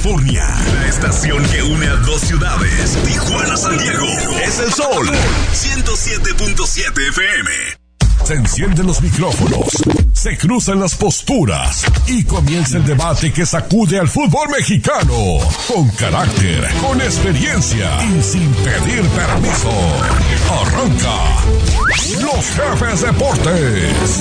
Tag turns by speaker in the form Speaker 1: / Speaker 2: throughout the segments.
Speaker 1: California. La estación que une a dos ciudades, Tijuana, San Diego. Es el Sol 107.7 FM. Se encienden los micrófonos, se cruzan las posturas y comienza el debate que sacude al fútbol mexicano. Con carácter, con experiencia y sin pedir permiso. Arranca Los Jefes Deportes.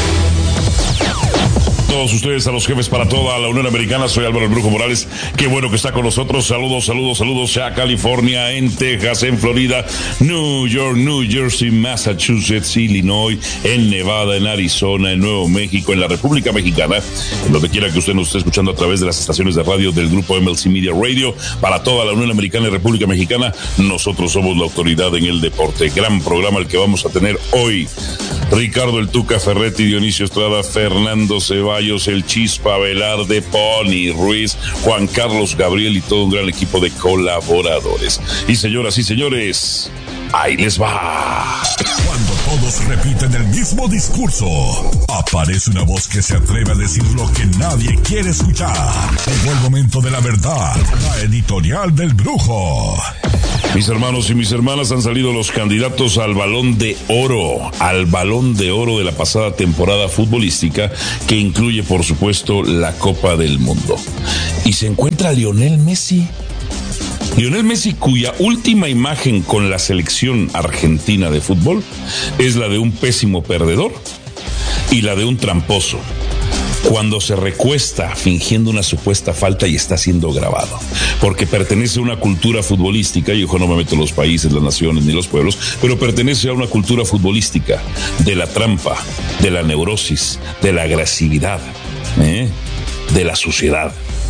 Speaker 2: Todos ustedes, a los jefes para toda la Unión Americana. Soy Álvaro el Brujo Morales. Qué bueno que está con nosotros. Saludos a California, en Texas, en Florida, New York, New Jersey, Massachusetts, Illinois, en Nevada, en Arizona, en Nuevo México, en la República Mexicana, en donde quiera que usted nos esté escuchando a través de las estaciones de radio del grupo MLC Media Radio. Para toda la Unión Americana y República Mexicana, nosotros somos la autoridad en el deporte. Gran programa el que vamos a tener hoy. Ricardo el Tuca Ferretti, Dionisio Estrada, Fernando Ceballos, el Chispa Velarde, Pony Ruiz, Juan Carlos Gabriel y todo un gran equipo de colaboradores. Y señoras y señores, ahí les va.
Speaker 1: Cuando todos repiten el mismo discurso, aparece una voz que se atreve a decir lo que nadie quiere escuchar. Llegó el momento de la verdad, la editorial del Brujo.
Speaker 2: Mis hermanos y mis hermanas, han salido los candidatos al Balón de Oro, de la pasada temporada futbolística, que incluye, por supuesto, la Copa del Mundo. Y se encuentra Lionel Messi. Lionel Messi, cuya última imagen con la selección argentina de fútbol es la de un pésimo perdedor y la de un tramposo, cuando se recuesta fingiendo una supuesta falta y está siendo grabado, porque pertenece a una cultura futbolística, y ojo, no me meto en los países, las naciones ni los pueblos, pero pertenece a una cultura futbolística de la trampa, de la neurosis, de la agresividad, de la suciedad.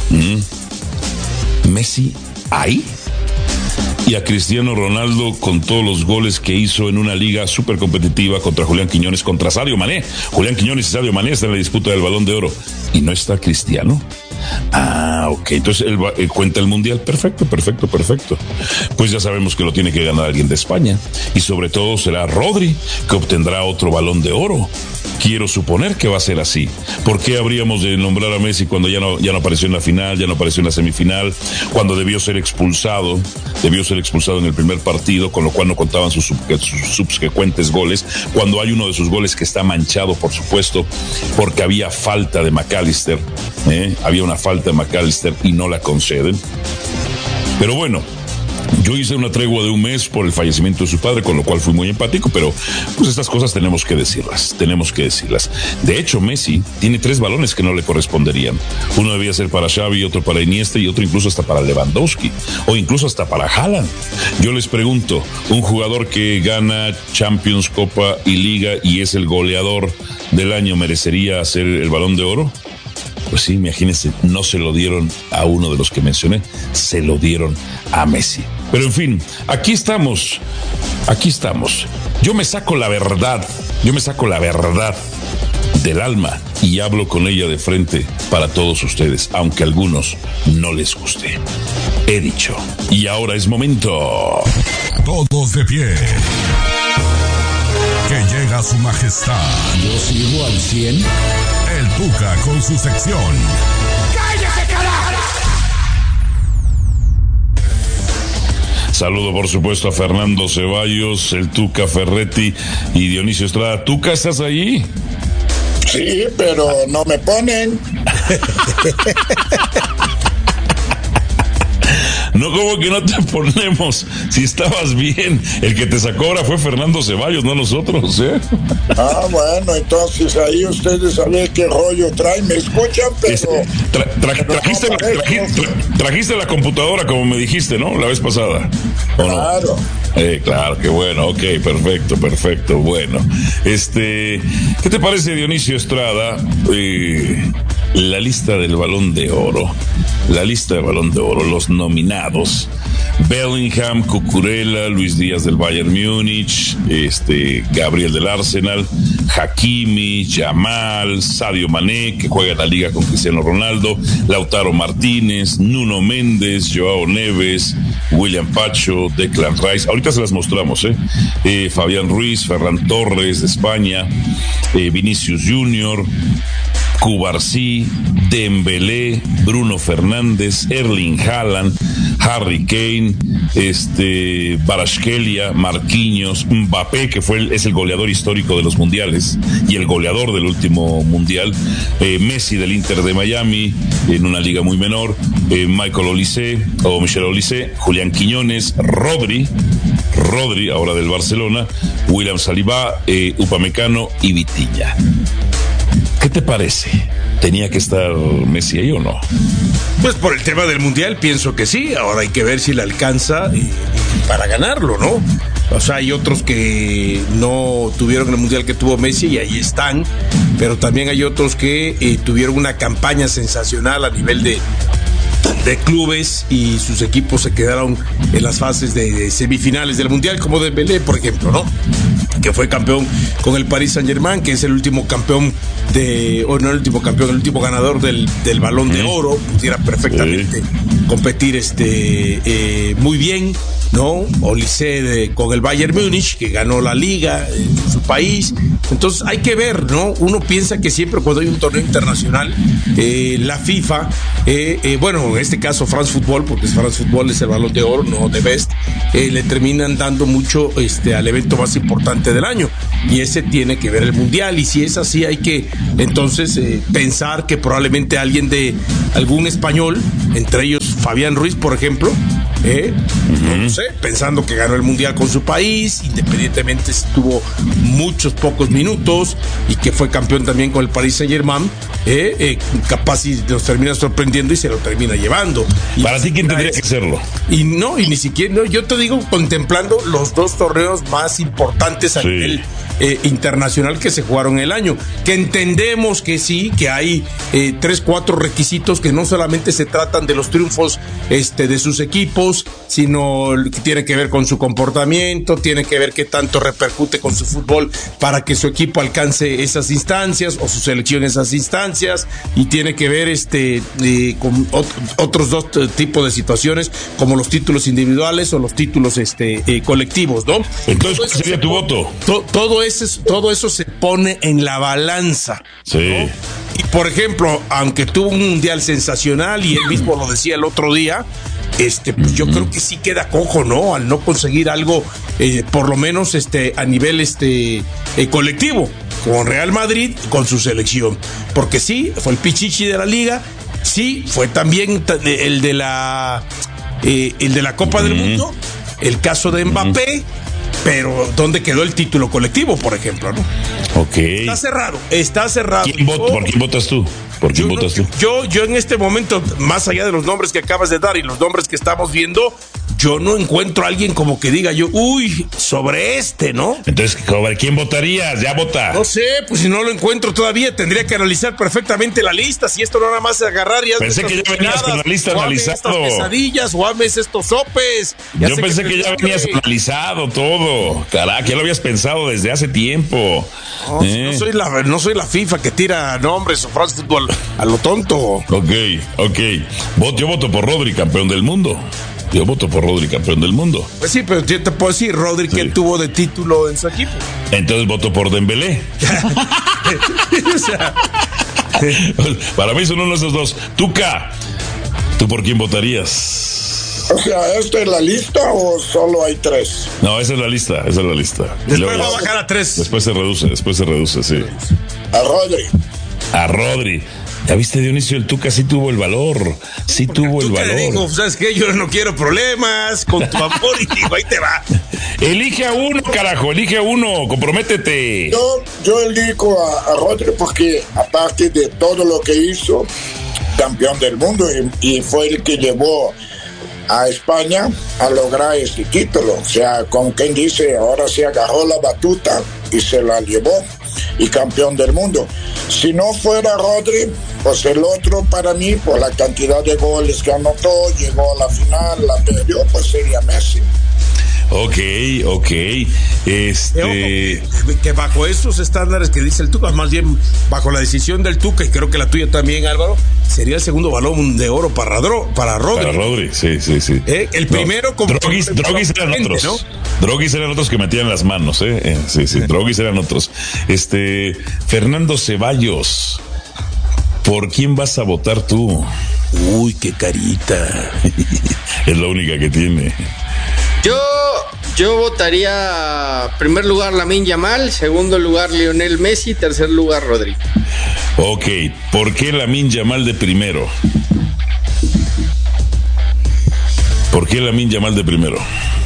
Speaker 2: Messi ahí. Y a Cristiano Ronaldo, con todos los goles que hizo en una liga súper competitiva contra Julián Quiñones, contra Sadio Mané. Julián Quiñones y Sadio Mané están en la disputa del Balón de Oro. ¿Y no está Cristiano? Ah, ok. Entonces él cuenta el Mundial. Perfecto. Pues ya sabemos que lo tiene que ganar alguien de España. Y sobre todo será Rodri, que obtendrá otro Balón de Oro. Quiero suponer que va a ser así. ¿Por qué habríamos de nombrar a Messi cuando ya no apareció en la final, ya no apareció en la semifinal, cuando debió ser expulsado en el primer partido, con lo cual no contaban sus subsecuentes goles, cuando hay uno de sus goles que está manchado, por supuesto, porque había falta de McAllister, había una falta de McAllister y no la conceden? Pero bueno, yo hice una tregua de un mes por el fallecimiento de su padre, con lo cual fui muy empático, pero pues estas cosas tenemos que decirlas. De hecho, Messi tiene 3 balones que no le corresponderían. Uno debía ser para Xavi, otro para Iniesta y otro incluso hasta para Lewandowski, o incluso hasta para Haaland. Yo les pregunto, un jugador que gana Champions, Copa y Liga y es el goleador del año, ¿merecería hacer el Balón de Oro? Pues sí, imagínense, no se lo dieron a uno de los que mencioné, se lo dieron a Messi. Pero en fin, aquí estamos. Yo me saco la verdad del alma y hablo con ella de frente para todos ustedes, aunque a algunos no les guste. He dicho, y ahora es momento.
Speaker 1: Todos de pie. Que llega su majestad.
Speaker 3: Yo sigo al 100.
Speaker 1: El Tuca con su sección.
Speaker 3: ¡Cállate, carajo!
Speaker 2: Saludo, por supuesto, a Fernando Ceballos, el Tuca Ferretti y Dionisio Estrada. ¿Tuca, estás ahí?
Speaker 4: Sí, pero no me ponen.
Speaker 2: No, como que no te ponemos. Si estabas bien, el que te sacó ahora fue Fernando Ceballos, no nosotros, ¿eh?
Speaker 4: Ah, bueno, entonces ahí ustedes a ver qué rollo traen. Me escuchan, pero...
Speaker 2: Trajiste la computadora, como me dijiste, ¿no? La vez pasada.
Speaker 4: Claro.
Speaker 2: No? Claro, qué bueno. Ok, perfecto. Bueno, ¿qué te parece, Dionisio Estrada? La lista del Balón de Oro. Los nominados: Bellingham, Cucurella, Luis Díaz del Bayern Múnich, Gabriel del Arsenal, Hakimi, Yamal, Sadio Mané, que juega en la liga con Cristiano Ronaldo, Lautaro Martínez, Nuno Méndez, Joao Neves, William Pacho, Declan Rice. Ahorita se las mostramos, Fabián Ruiz, Ferran Torres de España, Vinicius Junior, Cubarsí, Dembélé, Bruno Fernández, Erling Haaland, Harry Kane, Kvaratskhelia, Marquinhos, Mbappé, que es el goleador histórico de los mundiales y el goleador del último mundial, Messi del Inter de Miami en una liga muy menor, Michel Olise, Julián Quiñones, Rodri ahora del Barcelona, William Saliba, Upamecano y Vitinha. ¿Qué te parece? ¿Tenía que estar Messi ahí o no?
Speaker 5: Pues por el tema del mundial pienso que sí. Ahora hay que ver si le alcanza para ganarlo, ¿no? O sea, hay otros que no tuvieron el mundial que tuvo Messi y ahí están, pero también hay otros que tuvieron una campaña sensacional a nivel de clubes y sus equipos se quedaron en las fases de semifinales del mundial, como Dembélé, por ejemplo, ¿no? Que fue campeón con el Paris Saint-Germain, que es el último campeón el último ganador del Balón de Oro. Pudiera perfectamente competir muy bien, ¿no? Olise con el Bayern Múnich, que ganó la liga en su país. Entonces hay que ver, ¿no? Uno piensa que siempre cuando hay un torneo internacional, la FIFA, bueno, en este caso France Football, porque France Football es el Balón de Oro, no de Best, le terminan dando mucho al evento más importante del año, y ese tiene que ver el mundial. Y si es así, hay que entonces pensar que probablemente algún español, entre ellos Fabián Ruiz, por ejemplo, no sé, pensando que ganó el mundial con su país, independientemente si tuvo pocos minutos y que fue campeón también con el Paris Saint-Germain, capaz si nos termina sorprendiendo y se lo termina llevando.
Speaker 2: Para ti, ¿quién tendría que hacerlo?
Speaker 5: Y ni siquiera, yo te digo, contemplando los dos torneos más importantes a nivel internacional que se jugaron el año, que entendemos que sí, que hay 3-4 requisitos que no solamente se tratan de los triunfos de sus equipos, sino que tiene que ver con su comportamiento, tiene que ver qué tanto repercute con su fútbol para que su equipo alcance esas instancias o su selección esas instancias, y tiene que ver con otros dos tipos de situaciones, como los títulos individuales o los títulos colectivos, ¿no?
Speaker 2: Entonces, ¿cuál sería tu voto?
Speaker 5: Todo eso se pone en la balanza,
Speaker 2: sí, ¿no?
Speaker 5: Y por ejemplo, aunque tuvo un mundial sensacional y él mismo lo decía el otro día, pues yo creo que sí queda cojo, ¿no? Al no conseguir algo, por lo menos a nivel colectivo, con Real Madrid, con su selección. Porque sí, fue el pichichi de la liga, sí, fue también el de la Copa del Mundo, el caso de Mbappé, pero ¿dónde quedó el título colectivo, por ejemplo, no?
Speaker 2: Ok.
Speaker 5: Está cerrado.
Speaker 2: ¿Por quién votas tú?
Speaker 5: Yo en este momento, más allá de los nombres que acabas de dar y los nombres que estamos viendo, yo no encuentro a alguien como que diga yo, sobre ¿no?
Speaker 2: Entonces, ¿quién votarías? Ya vota.
Speaker 5: No sé, pues si no lo encuentro todavía, tendría que analizar perfectamente la lista. Si esto no nada más es agarrar y
Speaker 2: pensé que ya venías con la lista analizado.
Speaker 5: Estas quesadillas, o ames estos sopes.
Speaker 2: Yo pensé que ya venías analizado todo. Caraca, ya lo habías pensado desde hace tiempo.
Speaker 5: No soy la FIFA que tira nombres o France Football a lo tonto.
Speaker 2: Ok. Yo voto por Rodri, campeón del mundo.
Speaker 5: Pues sí, pero yo te puedo decir, Rodri, que tuvo de título en su equipo.
Speaker 2: Entonces voto por Dembélé.
Speaker 5: O sea,
Speaker 2: para mí son uno de esos dos. Tuca, ¿tú por quién votarías?
Speaker 4: O sea, ¿esta es la lista o solo hay 3?
Speaker 2: No, esa es la lista.
Speaker 5: Después va a bajar a 3.
Speaker 2: Después se reduce, sí.
Speaker 4: A
Speaker 2: Rodri. ¿Ya viste, Dionisio? El Tuca sí tuvo el valor.
Speaker 5: Digo, ¿sabes qué? Yo no quiero problemas con tu amor y digo, ahí te va.
Speaker 2: Elige a uno, carajo, comprométete.
Speaker 4: Yo elijo a Rodri porque, aparte de todo lo que hizo, campeón del mundo, y fue el que llevó a España a lograr este título. O sea, con quien dice, ahora se agarró la batuta y se la llevó, y campeón del mundo. Si no fuera Rodri, pues el otro, para mí, por la cantidad de goles que anotó, llegó a la final, la perdió, pues sería Messi.
Speaker 2: Ok.
Speaker 5: Que bajo esos estándares que dice el Tuca, más bien bajo la decisión del Tuca, y creo que la tuya también, Álvaro, sería el segundo Balón de Oro para Rodri.
Speaker 2: Para Rodri, sí.
Speaker 5: El primero como
Speaker 2: Droguis eran otros, ¿no? Droguis eran otros que metían las manos, Sí, Droguis eran otros. Fernando Ceballos. ¿Por quién vas a votar tú?
Speaker 5: Uy, qué carita.
Speaker 2: Es la única que tiene.
Speaker 6: Yo votaría primer lugar Lamine Yamal, segundo lugar Lionel Messi, tercer lugar Rodri.
Speaker 2: Ok, ¿por qué Lamine Yamal de primero? ¿Por qué Lamine Yamal de primero?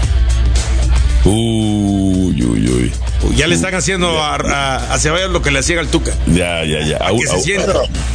Speaker 2: Uy.
Speaker 5: Ya le están haciendo a Ceballos lo que le hacían al Tuca.
Speaker 2: Ya.
Speaker 5: Que se sienta.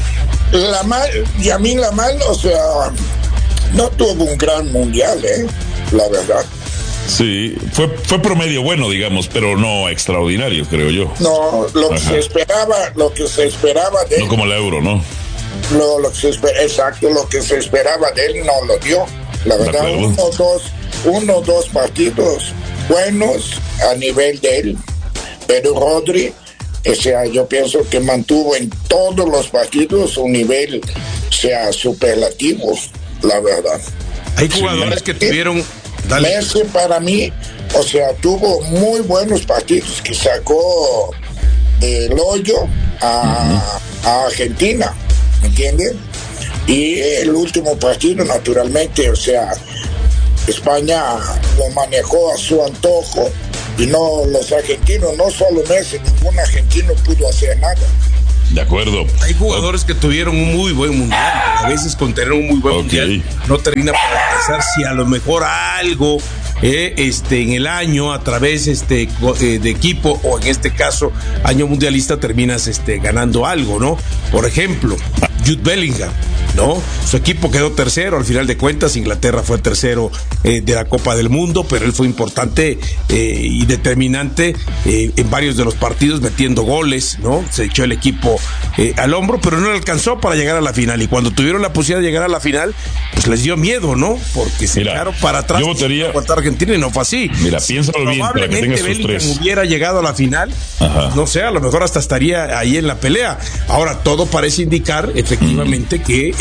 Speaker 4: Lamine Yamal, o sea, no tuvo un gran mundial, la verdad.
Speaker 2: Sí, fue promedio bueno, digamos, pero no extraordinario, creo yo.
Speaker 4: No, lo que se esperaba de él.
Speaker 2: No como la Euro, ¿no?
Speaker 4: Lo que se esperaba de él no lo dio. La verdad, uno o dos partidos buenos a nivel de él, pero Rodri, o sea, yo pienso que mantuvo en todos los partidos un nivel, o sea, superlativo, la verdad.
Speaker 5: Hay jugadores que tuvieron...
Speaker 4: Messi para mí, o sea, tuvo muy buenos partidos que sacó del hoyo a Argentina, ¿me entienden? Y el último partido, naturalmente, o sea, España lo manejó a su antojo y no los argentinos, no solo Messi, ningún argentino pudo hacer nada.
Speaker 2: De acuerdo.
Speaker 5: Hay jugadores que tuvieron un muy buen mundial, a veces con tener un muy buen mundial no termina por alcanzar si a lo mejor algo en el año a través de equipo o en este caso año mundialista terminas ganando algo, ¿no? Por ejemplo, Jude Bellingham, ¿no? Su equipo quedó tercero, al final de cuentas Inglaterra fue tercero de la Copa del Mundo, pero él fue importante y determinante en varios de los partidos metiendo goles, ¿no? Se echó el equipo al hombro, pero no le alcanzó para llegar a la final, y cuando tuvieron la posibilidad de llegar a la final, pues les dio miedo, ¿no? Porque se echaron para atrás.
Speaker 2: Yo votaría
Speaker 5: a Argentina y no fue así.
Speaker 2: Mira, piénsalo bien para que tengas tus tres.
Speaker 5: Hubiera llegado a la final, no sé, a lo mejor hasta estaría ahí en la pelea. Ahora todo parece indicar efectivamente que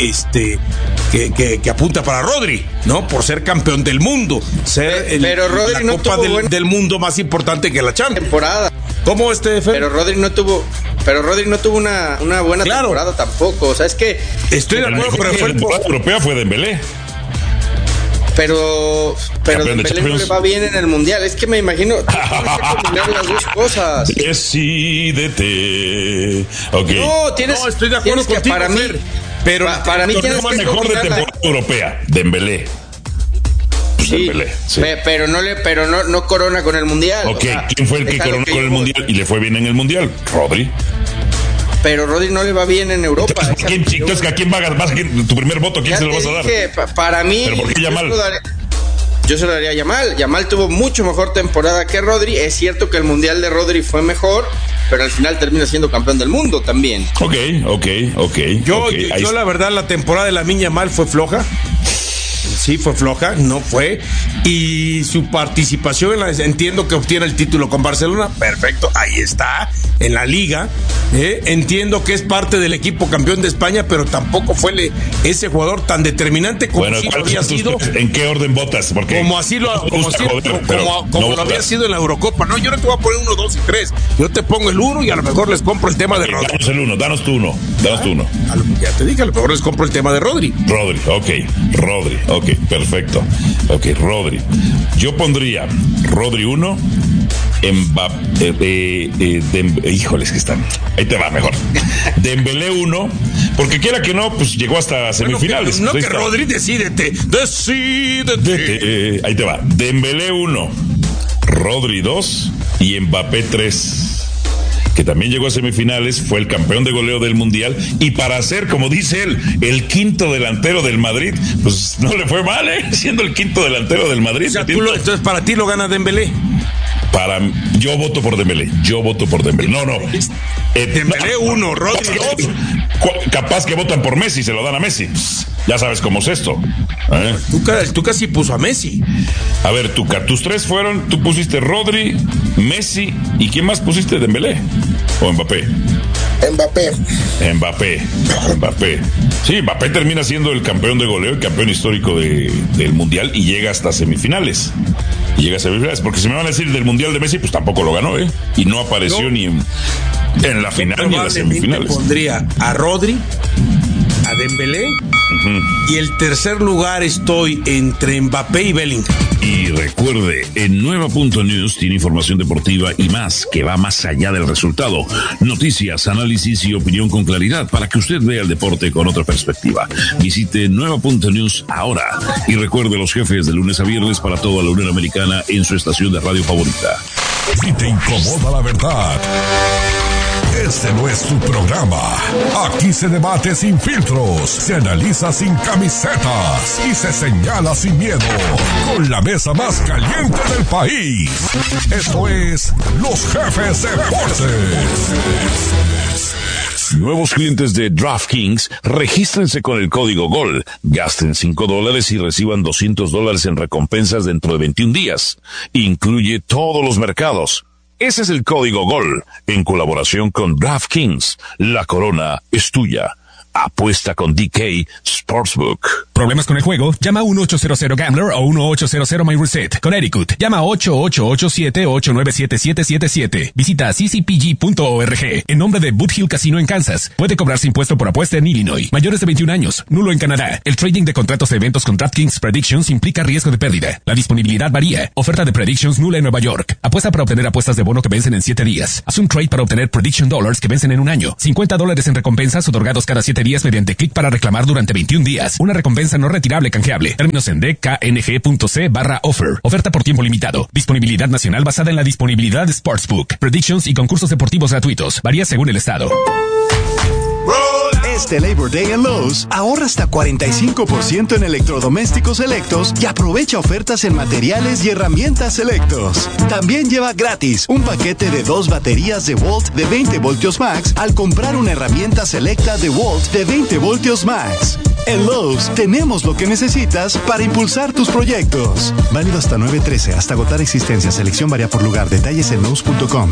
Speaker 5: apunta para Rodri, ¿no? Por ser campeón del mundo, ser
Speaker 6: pero Rodri
Speaker 5: la
Speaker 6: no
Speaker 5: Copa
Speaker 6: tuvo
Speaker 5: del mundo más importante que la Champions.
Speaker 6: Temporada.
Speaker 5: ¿Cómo Fer?
Speaker 6: Pero Rodri no tuvo una buena temporada tampoco. O sea, es que
Speaker 5: estoy de acuerdo, pero
Speaker 2: la temporada europea fue Dembélé.
Speaker 6: Pero Dembélé no le va bien en el mundial. Es que me imagino tienes que combinar las dos cosas.
Speaker 2: Decídete. Okay.
Speaker 6: No,
Speaker 5: estoy de acuerdo contigo,
Speaker 6: para mí,
Speaker 5: pero
Speaker 6: para mí tienes que
Speaker 2: mejor de temporada europea, Dembélé.
Speaker 6: Sí, pero no corona con el mundial.
Speaker 2: Ok, o sea, ¿quién fue el que coronó con el mundial y le fue bien en el mundial? Rodri.
Speaker 6: Pero Rodri no le va bien en Europa.
Speaker 2: Entonces, ¿a quién vas tu primer voto? ¿A quién se lo vas a dar?
Speaker 6: Para mí,
Speaker 2: ¿pero por qué Yamal?
Speaker 6: Yo se lo daría a Yamal. Yamal tuvo mucho mejor temporada que Rodri. Es cierto que el mundial de Rodri fue mejor, pero al final termina siendo campeón del mundo también.
Speaker 2: Ok.
Speaker 5: Yo la verdad, la temporada de Lamine Yamal fue floja. Sí, fue floja, no fue. Y su participación entiendo que obtiene el título con Barcelona, perfecto, ahí está, en la liga. Entiendo que es parte del equipo campeón de España, pero tampoco fue ese jugador tan determinante como sí lo había sido.
Speaker 2: ¿En qué orden votas? Porque
Speaker 5: como lo había sido en la Eurocopa. No, yo no te voy a poner 1, 2 y 3. Yo te pongo el 1 y a lo mejor les compro el tema de Rodri.
Speaker 2: Danos el 1, danos tu 1.
Speaker 5: Ya te dije, a lo mejor les compro el tema de Rodri.
Speaker 2: Rodri, ok, perfecto. Ok, Rodri. Yo pondría Rodri 1, Mbappé, híjoles que están. Ahí te va mejor. Dembélé 1, porque quiera que no, pues llegó hasta semifinales.
Speaker 5: No, que Rodri, decídete.
Speaker 2: Ahí te va. Dembélé 1, Rodri 2 y Mbappé 3. Que también llegó a semifinales, fue el campeón de goleo del mundial, y para ser, como dice él, el quinto delantero del Madrid, pues no le fue mal, siendo el quinto delantero del Madrid.
Speaker 5: O sea, entonces para ti lo gana Dembélé.
Speaker 2: Yo voto por Dembélé. No.
Speaker 5: Dembélé 1, Rodri 2.
Speaker 2: Capaz que votan por Messi, se lo dan a Messi. Ya sabes cómo es esto.
Speaker 5: Tú casi puso a Messi.
Speaker 2: A ver, tus tres fueron, tú pusiste Rodri, Messi, ¿y quién más pusiste? ¿Dembélé o Mbappé? Mbappé. Sí, Mbappé termina siendo el campeón de goleo, el campeón histórico del mundial, y llega hasta semifinales. Porque si me van a decir del mundial de Messi, pues tampoco lo ganó, y no apareció ni en la final ni en las semifinales.
Speaker 5: Pondría a Rodri, a Dembélé. Y el tercer lugar estoy entre Mbappé y Bellingham.
Speaker 2: Y recuerde, en Nueva.News tiene información deportiva y más, que va más allá del resultado. Noticias, análisis y opinión con claridad para que usted vea el deporte con otra perspectiva. Visite Nueva.News ahora. Y recuerde los jefes de lunes a viernes para toda la Unión Americana en su estación de radio favorita.
Speaker 1: Si te incomoda la verdad, este no es tu programa. Aquí se debate sin filtros, se analiza sin camisetas y se señala sin miedo. Con la mesa más caliente del país. Esto es Los Jefes Deportes.
Speaker 2: Nuevos clientes de DraftKings, regístrense con el código GOL, gasten $5 y reciban $200 en recompensas dentro de 21 días. Incluye todos los mercados. Ese es el código GOL, en colaboración con DraftKings. La corona es tuya. Apuesta con DK Sportsbook.
Speaker 7: ¿Problemas con el juego? Llama a 1-800-GAMBLER o 1-800-MyReset. Connecticut. Llama a 888-789-7777. Visita ccpg.org. En nombre de Boot Hill Casino en Kansas. Puede cobrarse impuesto por apuesta en Illinois. Mayores de 21 años. Nulo en Canadá. El trading de contratos de eventos con DraftKings Predictions implica riesgo de pérdida. La disponibilidad varía. Oferta de Predictions nula en Nueva York. Apuesta para obtener apuestas de bono que vencen en 7 días. Haz un trade para obtener Prediction Dollars que vencen en un año. $50 en recompensas otorgados cada 7 días mediante clic para reclamar durante 21 días. Una recompensa no retirable canjeable. Términos en dkng.c/offer. Oferta por tiempo limitado. Disponibilidad nacional basada en la disponibilidad de Sportsbook. Predictions y concursos deportivos gratuitos. Varía según el estado.
Speaker 8: Este Labor Day en Lowe's, ahorra hasta 45% en electrodomésticos selectos y aprovecha ofertas en materiales y herramientas selectos. También lleva gratis un paquete de 2 baterías de Volt de 20 voltios max al comprar una herramienta selecta de Volt de 20 voltios max. En Lowe's tenemos lo que necesitas para impulsar tus proyectos. Válido hasta 9/13, hasta agotar existencia. Selección varía por lugar. Detalles en Lowe's.com.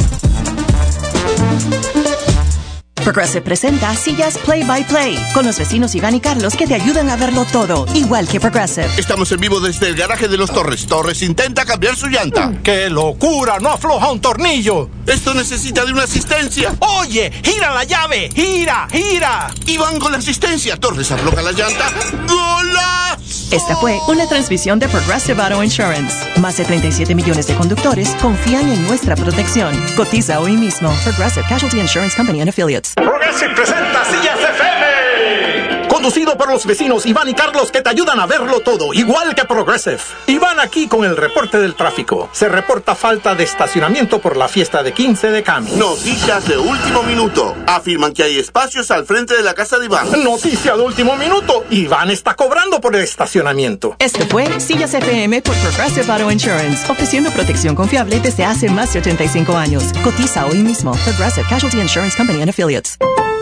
Speaker 9: Progressive presenta sillas Play by Play con los vecinos Iván y Carlos que te ayudan a verlo todo, igual que Progressive.
Speaker 10: Estamos en vivo desde el garaje de los Torres. Torres intenta cambiar su llanta.
Speaker 11: ¡Qué locura! ¡No afloja un tornillo!
Speaker 10: Esto necesita de una asistencia.
Speaker 11: ¡Oye! ¡Gira la llave! ¡Gira! ¡Gira!
Speaker 10: Iván con la asistencia. Torres afloja la llanta. ¡Golazo!
Speaker 9: Esta fue una transmisión de Progressive Auto Insurance. Más de 37 millones de conductores confían en nuestra protección. Cotiza hoy mismo. Progressive Casualty Insurance Company and Affiliates.
Speaker 11: Progressive presenta Sillas FM. Conducido por los vecinos Iván y Carlos que te ayudan a verlo todo, igual que Progressive. Iván aquí con el reporte del tráfico. Se reporta falta de estacionamiento por la fiesta de 15 de Cami.
Speaker 10: Noticias de último minuto. Afirman que hay espacios al frente de la casa de Iván.
Speaker 11: Noticia de último minuto. Iván está cobrando por el estacionamiento.
Speaker 9: Este fue Sillas FM por Progressive Auto Insurance, ofreciendo protección confiable desde hace más de 85 años. Cotiza hoy mismo. Progressive Casualty Insurance Company and Affiliates.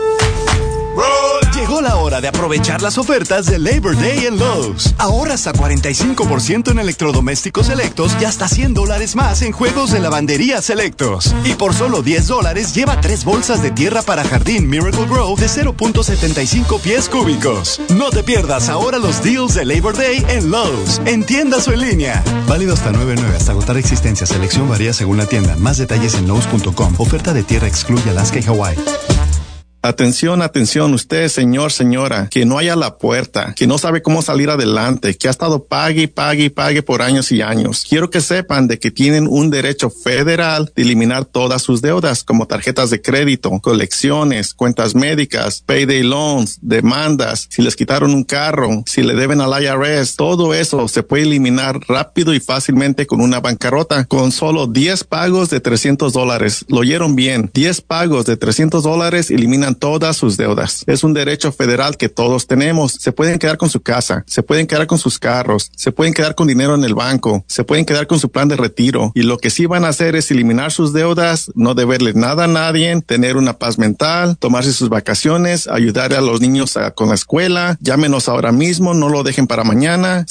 Speaker 8: Llegó la hora de aprovechar las ofertas de Labor Day en Lowe's. Ahorra hasta 45% en electrodomésticos selectos y hasta $100 más en juegos de lavandería selectos. Y por solo $10 lleva 3 bolsas de tierra para jardín Miracle Grow de 0.75 pies cúbicos. No te pierdas ahora los deals de Labor Day en Lowe's, en tiendas o en línea. Válido hasta 9/9, hasta agotar existencia. Selección varía según la tienda. Más detalles en Lowe's.com. Oferta de tierra excluye Alaska y Hawái.
Speaker 12: Atención, atención, usted, señor, señora, que no haya la puerta, que no sabe cómo salir adelante, que ha estado pague por años y años. Quiero que sepan de que tienen un derecho federal de eliminar todas sus deudas, como tarjetas de crédito, colecciones, cuentas médicas, payday loans, demandas, si les quitaron un carro, si le deben al IRS, todo eso se puede eliminar rápido y fácilmente con una bancarrota, con solo 10 pagos de $300. Lo oyeron bien, 10 pagos de $300 eliminan todas sus deudas. Es un derecho federal que todos tenemos. Se pueden quedar con su casa, se pueden quedar con sus carros, se pueden quedar con dinero en el banco, se pueden quedar con su plan de retiro. Y lo que sí van a hacer es eliminar sus deudas, no deberle nada a nadie, tener una paz mental, tomarse sus vacaciones, ayudar a los niños con la escuela. Llámenos ahora mismo, no lo dejen para mañana.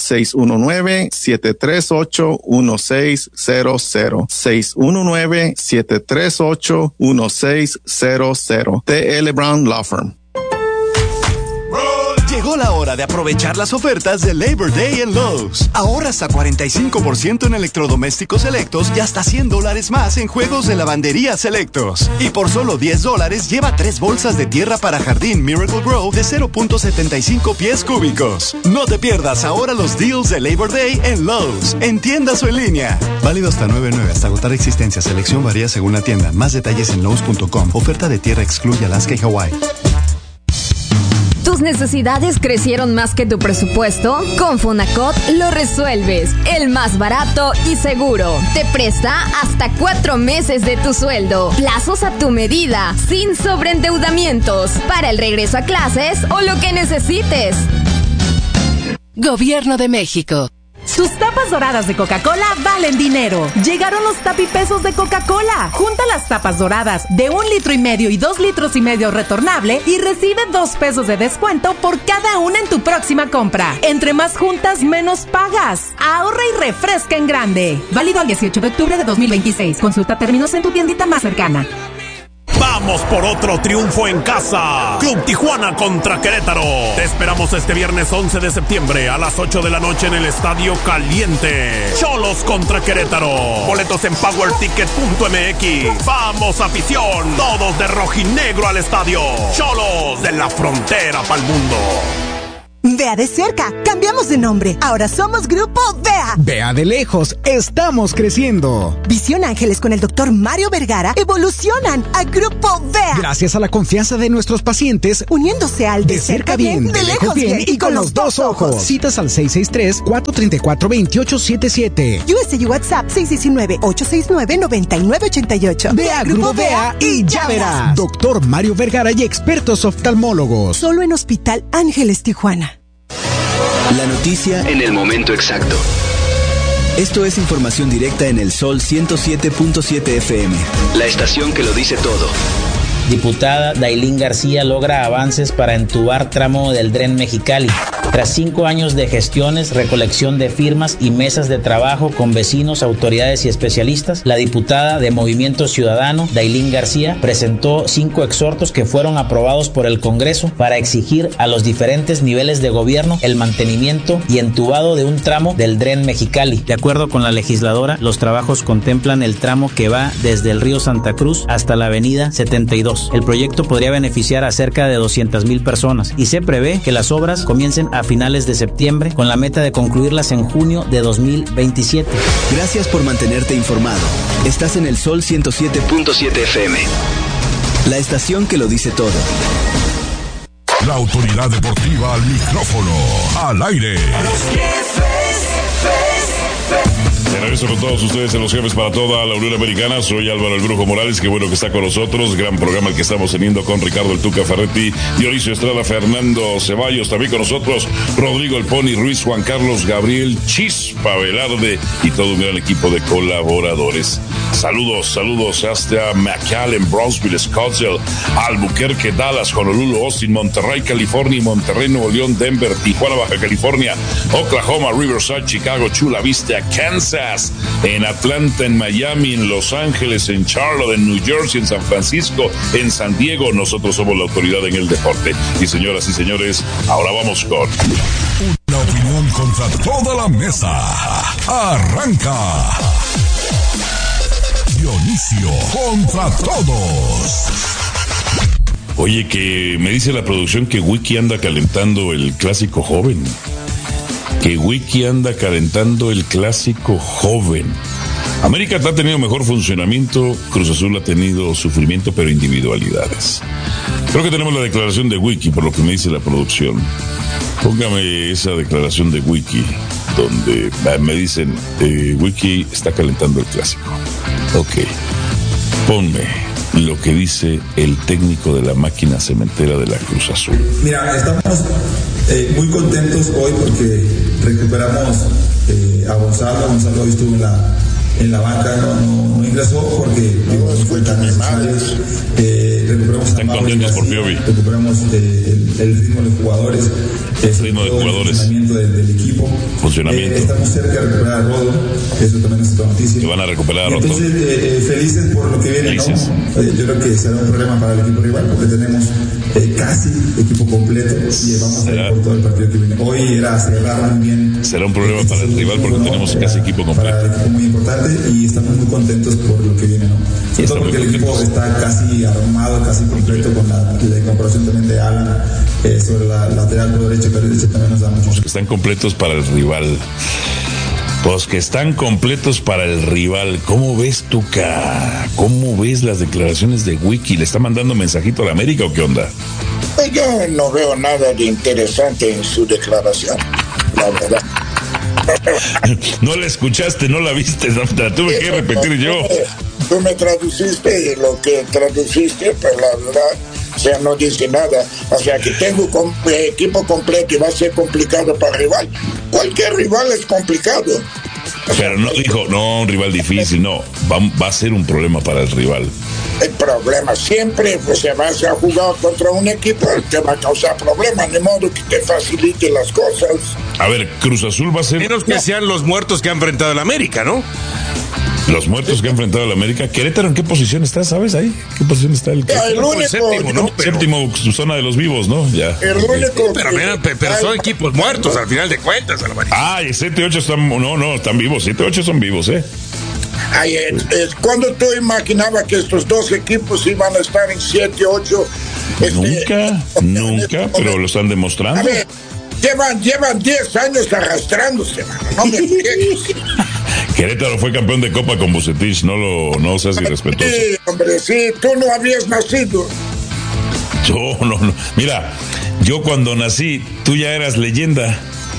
Speaker 12: 619-738-1600. 619-738-1600. TL Brown Law Firm.
Speaker 8: Llegó Llegó la hora de aprovechar las ofertas de Labor Day en Lowe's. Ahorras a 45% en electrodomésticos selectos y hasta $100 más en juegos de lavandería selectos. Y por solo $10 lleva 3 bolsas de tierra para jardín Miracle Grow de 0.75 pies cúbicos. No te pierdas ahora los deals de Labor Day en Lowe's, en tiendas o en línea. Válido hasta 9/9 hasta agotar existencia. Selección varía según la tienda. Más detalles en lowes.com. Oferta de tierra excluye Alaska y Hawái.
Speaker 13: ¿Tus necesidades crecieron más que tu presupuesto? Con Fonacot lo resuelves. El más barato y seguro. Te presta hasta 4 meses de tu sueldo. Plazos a tu medida, sin sobreendeudamientos. Para el regreso a clases o lo que necesites.
Speaker 14: Gobierno de México.
Speaker 15: Tus tapas doradas de Coca-Cola valen dinero. Llegaron los tapipesos de Coca-Cola. Junta las tapas doradas de 1,5 litros y 2,5 litros retornable y recibe 2 pesos de descuento por cada una en tu próxima compra. Entre más juntas, menos pagas. Ahorra y refresca en grande. Válido al 18 de octubre de 2026. Consulta términos en tu tiendita más cercana.
Speaker 16: Vamos por otro triunfo en casa. Club Tijuana contra Querétaro. Te esperamos este viernes 11 de septiembre a las 8 de la noche en el Estadio Caliente. Cholos contra Querétaro. Boletos en powerticket.mx. Vamos, afición. Todos de rojinegro al estadio. Cholos de la frontera pa'l mundo.
Speaker 17: Vea de cerca, cambiamos de nombre. Ahora somos Grupo Vea.
Speaker 18: Vea de lejos, estamos creciendo.
Speaker 17: Visión Ángeles con el Dr. Mario Vergara evolucionan a Grupo Vea.
Speaker 18: Gracias a la confianza de nuestros pacientes,
Speaker 17: uniéndose al de cerca bien, de lejos bien y con los 2 ojos.
Speaker 18: Citas al 663-434-2877.
Speaker 17: USG WhatsApp 619-869-9988.
Speaker 18: Vea Grupo Vea y ya verás. Dr. Mario Vergara y expertos oftalmólogos.
Speaker 17: Solo en Hospital Ángeles Tijuana.
Speaker 19: La noticia en el momento exacto. Esto es información directa en el Sol 107.7 FM. La estación que lo dice todo.
Speaker 20: Diputada Dailín García logra avances para entubar tramo del Dren Mexicali. Tras 5 años de gestiones, recolección de firmas y mesas de trabajo con vecinos, autoridades y especialistas, la diputada de Movimiento Ciudadano, Dailín García, presentó 5 exhortos que fueron aprobados por el Congreso para exigir a los diferentes niveles de gobierno el mantenimiento y entubado de un tramo del Dren Mexicali. De acuerdo con la legisladora, los trabajos contemplan el tramo que va desde el río Santa Cruz hasta la avenida 72. El proyecto podría beneficiar a cerca de 200,000 personas y se prevé que las obras comiencen a finales de septiembre con la meta de concluirlas en junio de 2027.
Speaker 19: Gracias por mantenerte informado. Estás en el Sol 107.7 FM. La estación que lo dice todo.
Speaker 1: La autoridad deportiva al micrófono, al aire.
Speaker 2: De regreso con todos ustedes en Los Jefes para toda la Unión Americana. Soy Álvaro el Brujo Morales, qué bueno que está con nosotros. Gran programa el que estamos teniendo con Ricardo el Tuca Ferretti, Dionisio Estrada, Fernando Ceballos, también con nosotros Rodrigo el Pony Ruiz, Juan Carlos Gabriel Chispa Velarde y todo un gran equipo de colaboradores. Saludos hasta McAllen, Brownsville, Scottsdale, Albuquerque, Dallas, Honolulu, Austin, Monterrey, California, Monterrey, Nuevo León, Denver, Tijuana, Baja California, Oklahoma, Riverside, Chicago, Chula Vista, Kansas, en Atlanta, en Miami, en Los Ángeles, en Charlotte, en New Jersey, en San Francisco, en San Diego. Nosotros somos la autoridad en el deporte. Y señoras y señores, ahora vamos con
Speaker 1: una opinión contra toda la mesa. Arranca Dionisio contra todos.
Speaker 2: Oye, que me dice la producción que Wiki anda calentando el clásico joven. América ha tenido mejor funcionamiento, Cruz Azul ha tenido sufrimiento, pero individualidades. Creo que tenemos la declaración de Wiki, por lo que me dice la producción. Póngame esa declaración de Wiki, donde me dicen, Wiki está calentando el clásico. Ok, ponme lo que dice el técnico de la máquina cementera de la Cruz Azul.
Speaker 21: Mira, estamos muy contentos hoy porque recuperamos a Gonzalo. Gonzalo hoy estuvo en la banca, no ingresó porque no fue tan necesario. Recuperamos
Speaker 2: Están contentos por Piovi.
Speaker 21: Recuperamos el ritmo de jugadores, el funcionamiento del equipo. Estamos cerca de recuperar a Rodo, eso también es otra noticia.
Speaker 2: Que van a recuperar a Rodo.
Speaker 21: Entonces, felices por lo que viene, ¿no? Yo creo que será un problema para el equipo rival porque tenemos casi equipo completo y vamos a ir por todo el partido que viene. Hoy era cerrar muy bien.
Speaker 2: Será un problema para el rival porque tenemos casi equipo completo.
Speaker 21: Para el equipo muy importante y estamos muy contentos por lo que viene, ¿no? Sobre todo porque el equipo está casi armado, casi completo con la incorporación también de Alan sobre la lateral por derecha, pero derecha también nos da mucho.
Speaker 2: Están completos para el rival. Pues que están completos para el rival. ¿Cómo ves, Tuca? ¿Cómo ves las declaraciones de Wiki? ¿Le está mandando mensajito a la América o qué onda?
Speaker 4: Yo no veo nada de interesante en su declaración, la verdad.
Speaker 2: No la escuchaste, no la viste, te la tuve que repetir yo.
Speaker 4: Tú me traduciste y lo que traduciste, pues la verdad, o sea, no dice nada. O sea, que tengo equipo completo y va a ser complicado para el rival. Cualquier rival es complicado.
Speaker 2: Pero no dijo, no, un rival difícil, no. Va a ser un problema para el rival.
Speaker 4: El problema siempre, pues se vas a jugar contra un equipo, te va a causar problemas, de modo que te facilite las cosas.
Speaker 2: A ver, Cruz Azul va a ser...
Speaker 5: Menos que sean los muertos que ha enfrentado el América, ¿no?
Speaker 2: Los muertos que ha enfrentado el América. ¿Querétaro en qué posición está, sabes ahí? ¿Qué posición está el
Speaker 4: único,
Speaker 2: séptimo, ¿no? Pero... Séptimo, su zona de los vivos, ¿no? Ya.
Speaker 4: El único.
Speaker 5: Pero son equipos muertos al final de cuentas, el América.
Speaker 2: Ah, y 7 y 8 están, no, están vivos, 7 y 8 son vivos,
Speaker 4: Ay, cuando tú imaginabas que estos dos equipos iban a estar en 7 y 8.
Speaker 2: Nunca, pero lo están demostrando.
Speaker 4: A ver, llevan 10 años arrastrándose, mano. No me friegues.
Speaker 2: Querétaro fue campeón de Copa con Bucetich, no seas irrespetuoso.
Speaker 4: Sí, hombre, sí, tú no habías nacido.
Speaker 2: Yo no. Mira, yo cuando nací, tú ya eras leyenda.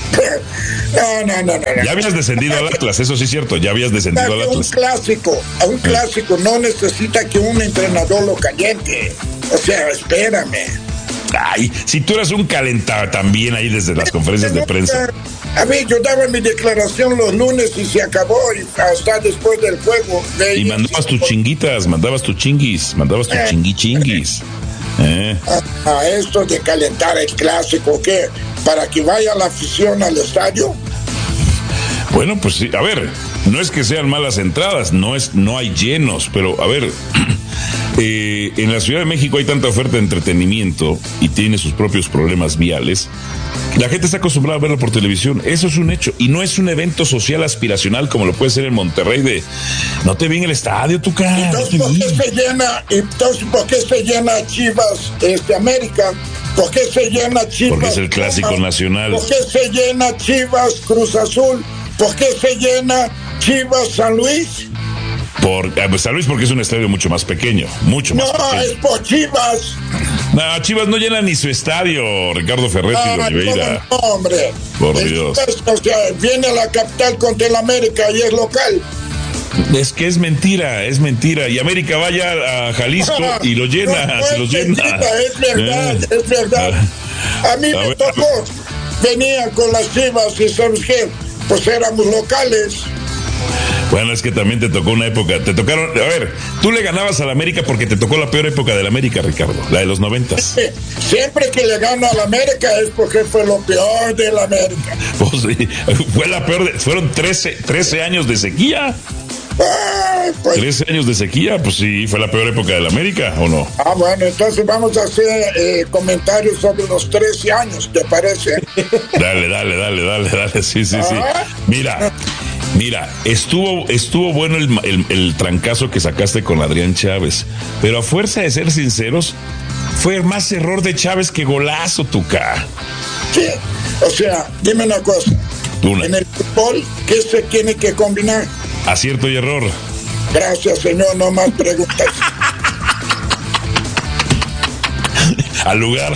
Speaker 4: No.
Speaker 2: Ya habías descendido al Atlas, eso sí es cierto, ya habías descendido al Atlas.
Speaker 4: Un clásico no necesita que un entrenador lo caliente. O sea, espérame.
Speaker 2: Ay, si tú eras un calentado también ahí desde las conferencias de prensa.
Speaker 4: A ver, yo daba mi declaración los lunes y se acabó y hasta después del juego.
Speaker 2: Y mandabas tus chinguitas, mandabas tus chinguis.
Speaker 4: A esto de calentar el clásico, ¿qué? ¿Para que vaya la afición al estadio?
Speaker 2: Bueno, pues sí, a ver, no es que sean malas entradas, no hay llenos, pero a ver, en la Ciudad de México hay tanta oferta de entretenimiento y tiene sus propios problemas viales. La gente está acostumbrada a verlo por televisión, eso es un hecho, y no es un evento social aspiracional como lo puede ser en Monterrey de no te vi en el estadio, tu cara.
Speaker 4: Entonces, ¿por qué se llena Chivas América? ¿Por qué se llena Chivas?
Speaker 2: Porque es el clásico nacional.
Speaker 4: ¿Por qué se llena Chivas Cruz Azul? ¿Por qué se llena Chivas San Luis?
Speaker 2: San Luis porque es un estadio mucho más pequeño, mucho más pequeño.
Speaker 4: No, es por Chivas.
Speaker 2: No, Chivas no llena ni su estadio, Ricardo Ferretti de Oliveira.
Speaker 4: No, hombre.
Speaker 2: Por Dios.
Speaker 4: O sea, viene a la capital contra el América y es local.
Speaker 2: Es que es mentira. Y América vaya a Jalisco y lo llena, se los llena.
Speaker 4: Es verdad. A mí me tocó, venía con las Chivas y ¿sabes qué? Pues éramos locales.
Speaker 2: Bueno, es que también te tocó una época, a ver, tú le ganabas al América porque te tocó la peor época del América, Ricardo, la de los 90s.
Speaker 4: Siempre que le gano al América es porque fue lo peor del América.
Speaker 2: Pues sí, fue la peor, fueron 13 años de sequía.
Speaker 4: Pues,
Speaker 2: 13 años de sequía, pues sí, fue la peor época del América, ¿o no?
Speaker 4: Bueno, entonces vamos a hacer comentarios sobre los 13 años, ¿te parece?
Speaker 2: Dale, sí. Mira, estuvo bueno el trancazo que sacaste con Adrián Chávez, pero a fuerza de ser sinceros, fue más error de Chávez que golazo, Tuca.
Speaker 4: Sí, o sea, dime una cosa. En el fútbol, ¿qué se tiene que combinar?
Speaker 2: Acierto y error.
Speaker 4: Gracias, señor, no más preguntas.
Speaker 2: Al lugar.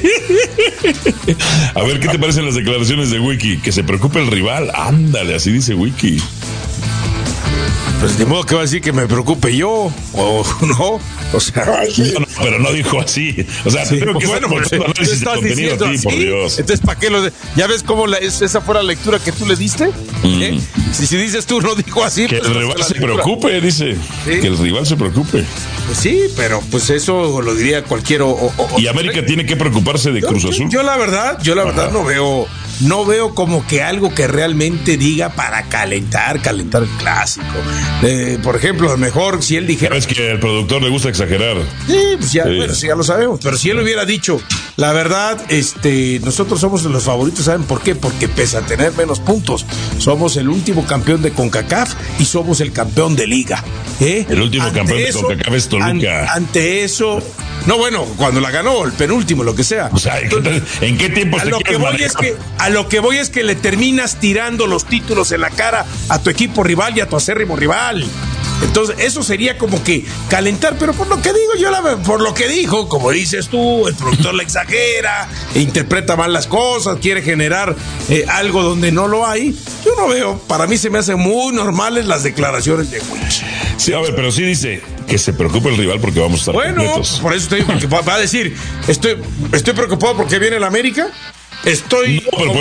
Speaker 2: A ver, ¿qué te parecen las declaraciones de Wiki? Que se preocupe el rival. Ándale, así dice Wiki.
Speaker 5: Pues de modo que va a decir que me preocupe yo, o no. O sea,
Speaker 2: no, pero no dijo así. O sea,
Speaker 5: sí,
Speaker 2: tengo que
Speaker 5: bueno,
Speaker 2: pues, análisis de contenido a ti,
Speaker 5: así,
Speaker 2: por Dios.
Speaker 5: Entonces, ¿para qué ya ves cómo esa fue la lectura que tú le diste? Si dices tú no dijo así,
Speaker 2: que
Speaker 5: pues,
Speaker 2: el rival se preocupe, dice. ¿Sí? Que el rival se preocupe.
Speaker 5: Pues sí, pero pues eso lo diría cualquier
Speaker 2: y América tiene que preocuparse de Cruz Azul.
Speaker 5: Yo la verdad no veo no veo como que algo que realmente diga para calentar el clásico. Por ejemplo, a lo mejor si él dijera...
Speaker 2: Es que al productor le gusta exagerar.
Speaker 5: Sí, pues ya, bueno, sí, ya lo sabemos. Pero si él hubiera dicho, la verdad, nosotros somos los favoritos, ¿saben por qué? Porque pese a tener menos puntos, somos el último campeón de CONCACAF y somos el campeón de Liga.
Speaker 2: El último campeón de CONCACAF es Toluca.
Speaker 5: Ante eso... No, bueno, cuando la ganó, el penúltimo, lo que sea.
Speaker 2: O sea, ¿en qué tiempo se quiere manejar?
Speaker 5: A lo que voy es que le terminas tirando los títulos en la cara a tu equipo rival y a tu acérrimo rival. Entonces, eso sería como que calentar, pero por lo que digo por lo que dijo, como dices tú, el productor le exagera, interpreta mal las cosas, quiere generar algo donde no lo hay. Yo no veo, para mí se me hacen muy normales las declaraciones de Huich.
Speaker 2: Sí, a ver, pero sí dice que se preocupe el rival porque vamos a estar completos.
Speaker 5: Por eso estoy, porque va a decir, estoy preocupado porque viene el América. Estoy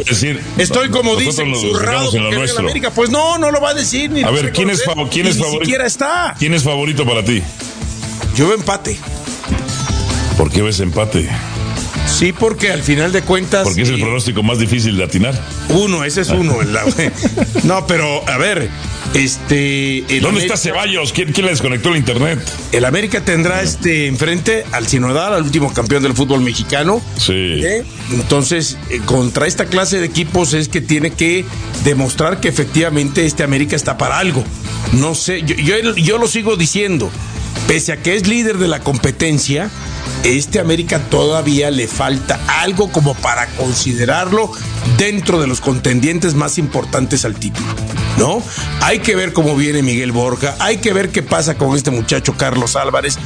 Speaker 5: como dicen, zurrado porque viene el América. Pues no lo va a decir. Ni
Speaker 2: a ver, ¿quién es favorito?
Speaker 5: Ni siquiera está.
Speaker 2: ¿Quién es favorito para ti?
Speaker 5: Yo veo empate.
Speaker 2: ¿Por qué ves empate?
Speaker 5: Sí, porque al final de cuentas...
Speaker 2: Porque es el pronóstico más difícil de atinar.
Speaker 5: Ese es uno. No, pero, a ver...
Speaker 2: ¿Dónde está Ceballos? ¿Quién le desconectó el internet?
Speaker 5: El América tendrá enfrente al Sinodal, al último campeón del fútbol mexicano.
Speaker 2: Sí.
Speaker 5: Entonces, contra esta clase de equipos es que tiene que demostrar que efectivamente América está para algo. No sé, yo lo sigo diciendo. Pese a que es líder de la competencia, América todavía le falta algo como para considerarlo dentro de los contendientes más importantes al título, ¿no? Hay que ver cómo viene Miguel Borja, hay que ver qué pasa con este muchacho Carlos Álvarez,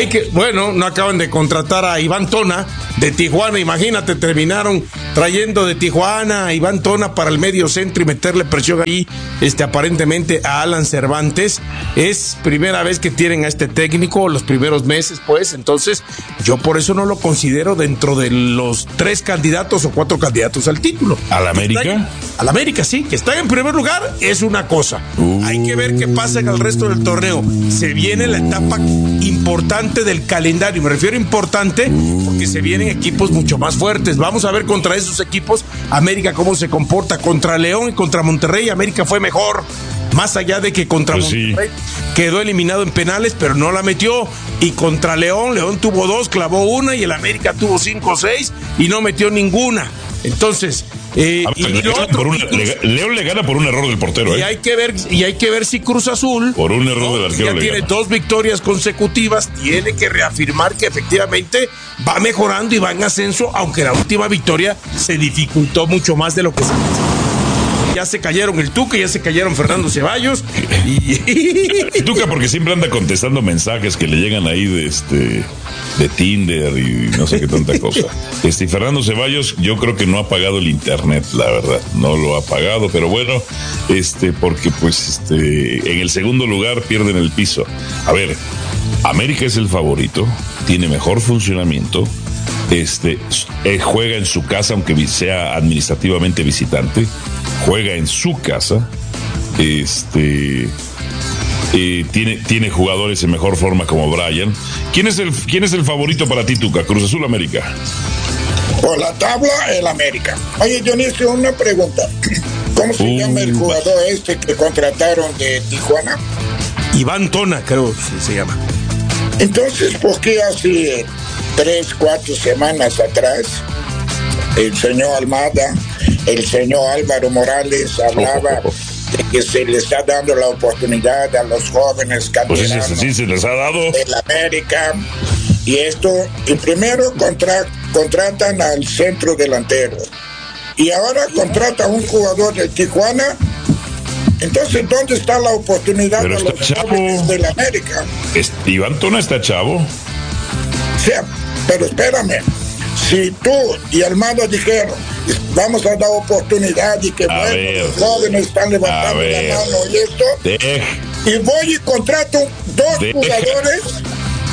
Speaker 5: no acaban de contratar a Iván Tona de Tijuana, imagínate, terminaron trayendo de Tijuana a Iván Tona para el medio centro y meterle presión ahí, aparentemente a Alan Cervantes. Es primera vez que tienen a este técnico, los primeros meses, pues, entonces yo por eso no lo considero dentro de los 3 candidatos o 4 candidatos al título.
Speaker 2: ¿Al América?
Speaker 5: Al América, sí, que está en primer lugar es una cosa. Hay que ver qué pasa en el resto del torneo. Se viene la etapa importante del calendario, me refiero importante porque se vienen equipos mucho más fuertes. Vamos a ver contra esos equipos América cómo se comporta. Contra León y contra Monterrey América fue mejor. Más allá de que contra Monterrey quedó eliminado en penales, pero no la metió. Y contra León tuvo 2, clavó 1, y el América tuvo 5 o 6 y no metió ninguna. Entonces,
Speaker 2: León le gana por un error del portero.
Speaker 5: Y hay que ver si Cruz Azul,
Speaker 2: por un error del arquero,
Speaker 5: ya tiene 2 victorias consecutivas, tiene que reafirmar que efectivamente va mejorando y va en ascenso, aunque la última victoria se dificultó mucho más de lo que se pensaba. Ya se cayeron el Tuca, ya se cayeron Fernando Ceballos.
Speaker 2: El Tuca porque siempre anda contestando mensajes que le llegan ahí de Tinder y no sé qué tanta cosa. Fernando Ceballos yo creo que no ha pagado el internet, la verdad. No lo ha pagado, pero bueno, porque pues en el segundo lugar pierden el piso. A ver, América es el favorito, tiene mejor funcionamiento. Juega en su casa, aunque sea administrativamente visitante, juega en su casa, tiene jugadores en mejor forma como Brian. ¿Quién es el favorito para ti, Tuca? ¿Cruz Azul, América?
Speaker 4: Por la tabla, el América. Oye, Dionisio, una pregunta. ¿Cómo se llama el jugador que contrataron de Tijuana?
Speaker 5: Iván Tona, creo que se llama.
Speaker 4: Entonces, ¿por qué hace 3-4 semanas atrás el señor Almada, el señor Álvaro Morales hablaba de que se le está dando la oportunidad a los jóvenes canteranos
Speaker 2: se les ha dado
Speaker 4: de la América? Y primero contratan al centro delantero y ahora contrata a un jugador de Tijuana. Entonces, ¿dónde está la oportunidad de los jóvenes de la América?
Speaker 2: Iván Tona está chavo.
Speaker 4: Sí, pero espérame. Si tú y Almada dijeron, vamos a dar oportunidad y que los jóvenes están levantando la mano y esto, y voy y contrato 2 jugadores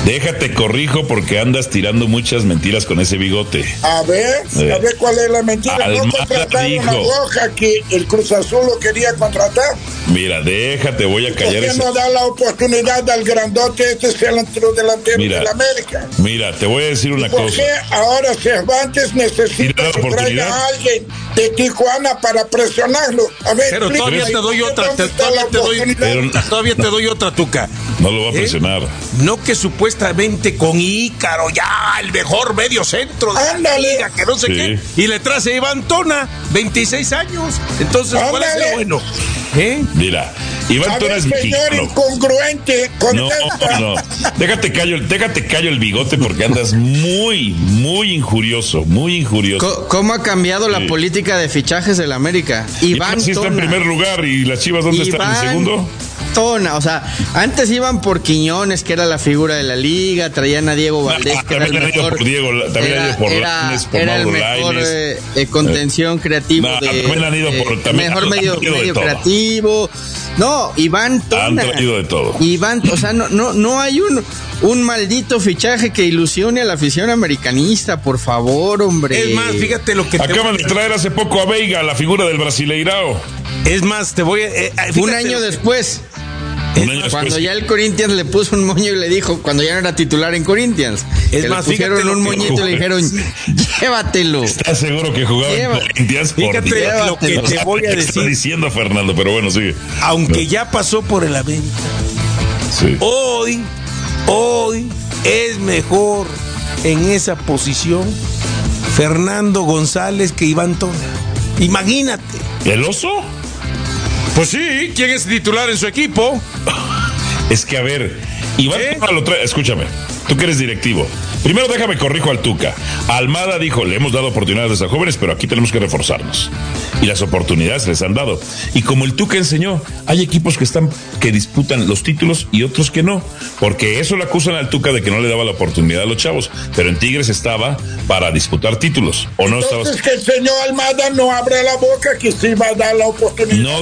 Speaker 2: Déjate corrijo porque andas tirando muchas mentiras con ese bigote.
Speaker 4: A ver cuál es la mentira. No contrataron a Roja, que el Cruz Azul lo quería contratar.
Speaker 2: Mira, déjate, voy a callar
Speaker 4: eso. ¿Por qué no da la oportunidad al grandote este sea el delantero de la América?
Speaker 2: Mira, te voy a decir una cosa.
Speaker 4: ¿Por qué ahora Cervantes necesita que traiga a alguien de Tijuana para presionarlo? A ver,
Speaker 5: pero todavía te doy otra, todavía te doy otra, Tuca.
Speaker 2: No lo va a presionar.
Speaker 5: No que supuestamente con Ícaro, ya el mejor medio centro de la liga, que no sé qué, y le trae a Iván Tona, 26 años. Entonces, ¿cuál es lo bueno?
Speaker 2: Mira, Iván Tona es mexicano.
Speaker 4: Señor incongruente,
Speaker 2: no. Déjate callo el bigote porque andas muy injurioso, muy injurioso.
Speaker 6: ¿Cómo ha cambiado la política de fichajes de la América?
Speaker 2: Iván sí está en primer lugar y las Chivas ¿dónde están en segundo?
Speaker 6: O sea, antes iban por Quiñones, que era la figura de la liga, traían a Diego Valdés, que era el mejor. Era el mejor contención creativo mejor medio creativo. No, Iván Tona.
Speaker 2: Han traído de todo.
Speaker 6: O sea, no hay un maldito fichaje que ilusione a la afición americanista, por favor, hombre.
Speaker 5: Es más, fíjate lo que
Speaker 2: acaban de traer hace poco a Veiga, la figura del Brasileirao.
Speaker 5: Es más, te voy
Speaker 6: un año después. Cuando ya el Corinthians le puso un moño y le dijo, cuando ya no era titular en Corinthians, le pusieron un moñito y le dijeron, llévatelo.
Speaker 2: ¿Estás seguro que jugaba en Corinthians?
Speaker 5: Fíjate lo que te voy a decir.
Speaker 2: Está diciendo Fernando, pero bueno, sigue.
Speaker 5: Aunque ya pasó por el América, hoy es mejor en esa posición Fernando González que Iván Tona. Imagínate.
Speaker 2: ¿El Oso?
Speaker 5: Pues sí, ¿quién es titular en su equipo?
Speaker 2: Es que a ver, Iván Tona lo trae, escúchame, tú que eres directivo. Primero déjame corrijo al Tuca. Almada dijo, le hemos dado oportunidades a jóvenes, pero aquí tenemos que reforzarnos. Y las oportunidades les han dado. Y como el Tuca enseñó, hay equipos que disputan los títulos y otros que no. Porque eso le acusan al Tuca de que no le daba la oportunidad a los chavos. Pero en Tigres estaba para disputar títulos. ¿O no?
Speaker 4: Entonces que el señor Almada no abra la boca que sí va a dar la oportunidad.
Speaker 2: No